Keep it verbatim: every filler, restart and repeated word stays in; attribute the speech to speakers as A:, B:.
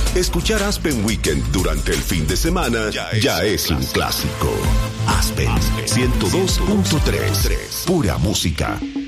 A: Escuchar Aspen Weekend durante el fin de semana ya es, ya es un clásico. Aspen ciento dos punto tres, pura música.